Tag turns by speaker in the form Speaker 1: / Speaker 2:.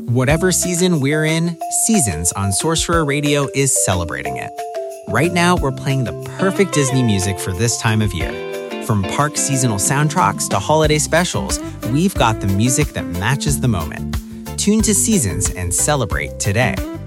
Speaker 1: Whatever season we're in, Seasons on Sorcerer Radio is celebrating it. Right now, we're playing the perfect Disney music for this time of year. From park seasonal soundtracks to holiday specials, we've got the music that matches the moment. Tune to Seasons and celebrate today.